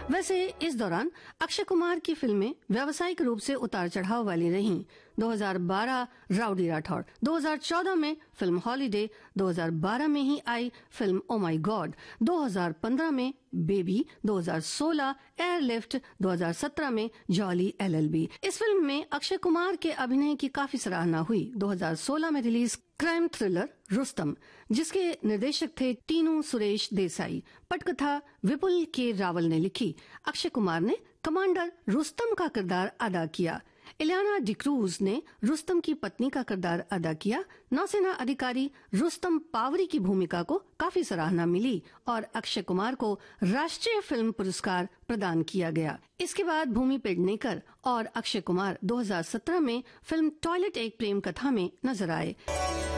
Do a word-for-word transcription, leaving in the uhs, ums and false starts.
वैसे इस दौरान अक्षय कुमार की फिल्में व्यावसायिक रूप से उतार चढ़ाव वाली रहीं। दो हज़ार बारह राउडी राठौड़, दो हज़ार चौदह में फिल्म हॉलीडे, दो हज़ार बारह में ही आई फिल्म ओ माय गॉड, दो हज़ार पंद्रह में बेबी, दो हज़ार सोलह एयरलिफ्ट, दो हज़ार सत्रह में जॉली एल एल बी। इस फिल्म में अक्षय कुमार के अभिनय की काफी सराहना हुई। दो हज़ार सोलह में रिलीज क्राइम थ्रिलर रुस्तम, जिसके निर्देशक थे टीनू सुरेश देसाई, पटकथा विपुल के रावल ने लिखी। अक्षय कुमार ने कमांडर रुस्तम का किरदार अदा किया। इलियाना डिक्रूज ने रुस्तम की पत्नी का किरदार अदा किया। नौसेना अधिकारी रुस्तम पावरी की भूमिका को काफी सराहना मिली और अक्षय कुमार को राष्ट्रीय फिल्म पुरस्कार प्रदान किया गया। इसके बाद भूमि पेडनेकर और अक्षय कुमार दो हज़ार सत्रह में फिल्म टॉयलेट एक प्रेम कथा में नजर आए।